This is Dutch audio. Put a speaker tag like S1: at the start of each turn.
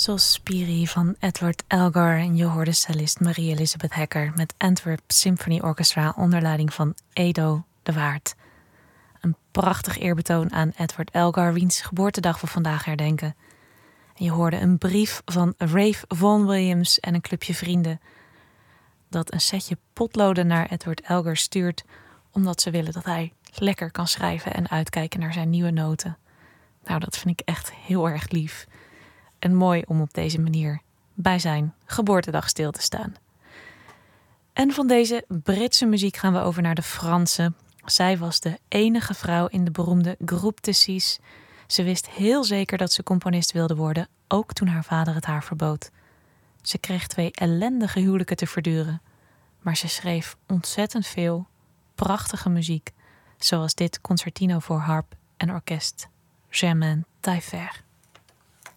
S1: Sospiri van Edward Elgar en je hoorde cellist Marie-Elisabeth Hecker met Antwerp Symphony Orchestra onder leiding van Edo de Waard. Een prachtig eerbetoon aan Edward Elgar, wiens geboortedag we vandaag herdenken. En je hoorde een brief van Ralph Vaughan Williams en een clubje vrienden dat een setje potloden naar Edward Elgar stuurt omdat ze willen dat hij lekker kan schrijven en uitkijken naar zijn nieuwe noten. Nou, dat vind ik echt heel erg lief. En mooi om op deze manier bij zijn geboortedag stil te staan. En van deze Britse muziek gaan we over naar de Franse. Zij was de enige vrouw in de beroemde Groupe de Six. Ze wist heel zeker dat ze componist wilde worden, ook toen haar vader het haar verbood. Ze kreeg 2 ellendige huwelijken te verduren. Maar ze schreef ontzettend veel prachtige muziek, zoals dit concertino voor harp en orkest, Germaine Taillefer.